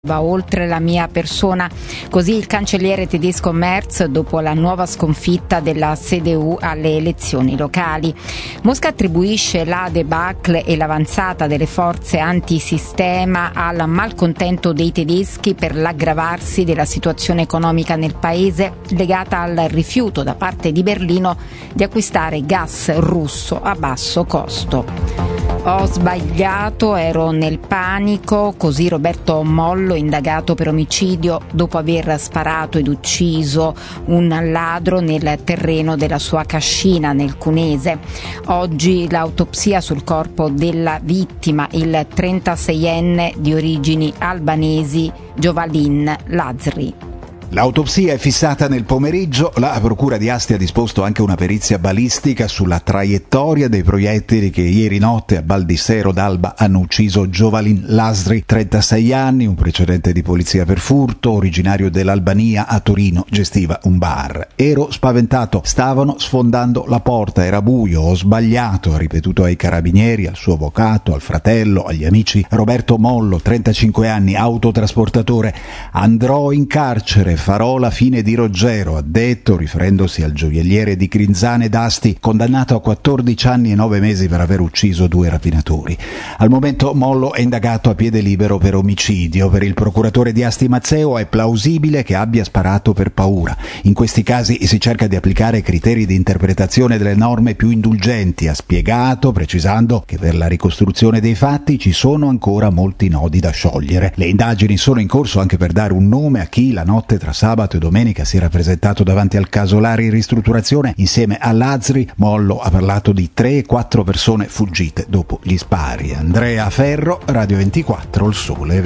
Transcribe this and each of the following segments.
Va oltre la mia persona, così il cancelliere tedesco Merz dopo la nuova sconfitta della CDU alle elezioni locali. Mosca attribuisce la debacle e l'avanzata delle forze antisistema al malcontento dei tedeschi per l'aggravarsi della situazione economica nel paese, legata al rifiuto da parte di Berlino di acquistare gas russo a basso costo. Ho sbagliato, ero nel panico, così Roberto Mollo, indagato per omicidio dopo aver sparato ed ucciso un ladro nel terreno della sua cascina nel Cunese. Oggi l'autopsia sul corpo della vittima, il 36enne di origini albanesi Jovalin Lazri. L'autopsia è fissata nel pomeriggio. La procura di Asti ha disposto anche una perizia balistica sulla traiettoria dei proiettili che ieri notte a Baldissero d'Alba hanno ucciso Jovalin Lazri, 36 anni, un precedente di polizia per furto, originario dell'Albania, a Torino, gestiva un bar. Ero spaventato, stavano sfondando la porta, era buio, ho sbagliato, ha ripetuto ai carabinieri, al suo avvocato, al fratello, agli amici. Roberto Mollo, 35 anni, autotrasportatore. Andrò in carcere, farò la fine di Roggero, ha detto, riferendosi al gioielliere di Grinzane d'Asti, condannato a 14 anni e 9 mesi per aver ucciso 2 rapinatori. Al momento Mollo è indagato a piede libero per omicidio. Per il procuratore di Asti Mazzeo è plausibile che abbia sparato per paura. In questi casi si cerca di applicare criteri di interpretazione delle norme più indulgenti, ha spiegato, precisando che per la ricostruzione dei fatti ci sono ancora molti nodi da sciogliere. Le indagini sono in corso anche per dare un nome a chi la notte tra sabato e domenica si era presentato davanti al casolare in ristrutturazione insieme a Lazri. Mollo ha parlato di 3 e 4 persone fuggite dopo gli spari. Andrea Ferro, Radio 24, Il Sole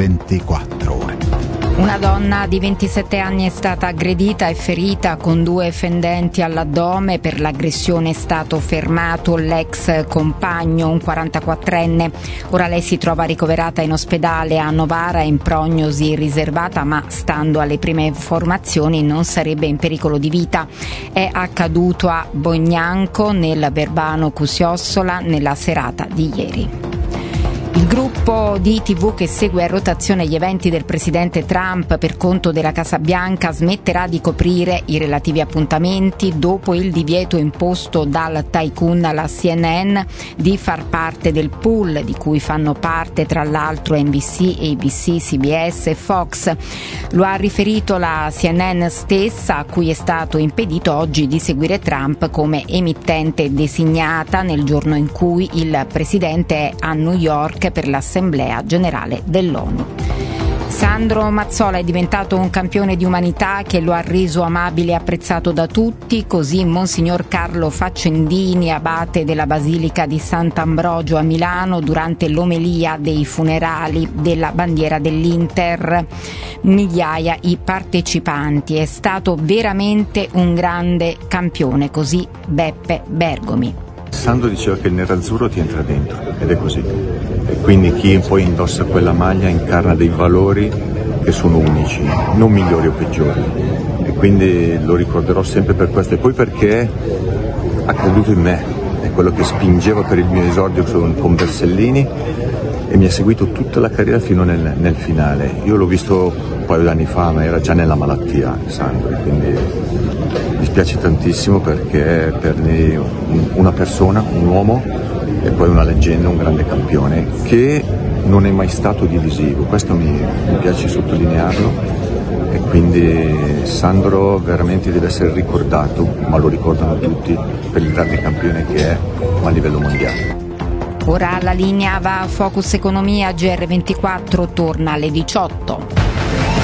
24 Ore. Una donna di 27 anni è stata aggredita e ferita con 2 fendenti all'addome. Per l'aggressione è stato fermato l'ex compagno, un 44enne. Ora lei si trova ricoverata in ospedale a Novara in prognosi riservata, ma stando alle prime informazioni non sarebbe in pericolo di vita. È accaduto a Bognanco, nel Verbano Cusiossola, nella serata di ieri. Il gruppo di TV che segue a rotazione gli eventi del presidente Trump per conto della Casa Bianca smetterà di coprire i relativi appuntamenti dopo il divieto imposto dal tycoon alla CNN di far parte del pool di cui fanno parte tra l'altro NBC, ABC, CBS e Fox. Lo ha riferito la CNN stessa, a cui è stato impedito oggi di seguire Trump come emittente designata nel giorno in cui il presidente è a New York per l'Assemblea Generale dell'ONU. Sandro Mazzola è diventato un campione di umanità che lo ha reso amabile e apprezzato da tutti, così Monsignor Carlo Faccendini, abate della Basilica di Sant'Ambrogio a Milano, durante l'omelia dei funerali della bandiera dell'Inter. Migliaia i partecipanti, è stato veramente un grande campione, così Beppe Bergomi. Sandro diceva che il nerazzurro ti entra dentro ed è così, e quindi chi poi indossa quella maglia incarna dei valori che sono unici, non migliori o peggiori, e quindi lo ricorderò sempre per questo, e poi perché ha creduto in me, è quello che spingeva per il mio esordio con Bersellini e mi ha seguito tutta la carriera fino nel finale. Io l'ho visto un paio d'anni fa, ma era già nella malattia Sandro, quindi mi spiace tantissimo perché per me una persona, un uomo e poi una leggenda, un grande campione che non è mai stato divisivo, questo mi piace sottolinearlo, e quindi Sandro veramente deve essere ricordato, ma lo ricordano tutti, per il grande campione che è, ma a livello mondiale. Ora la linea va a Focus Economia, GR24 torna alle 18.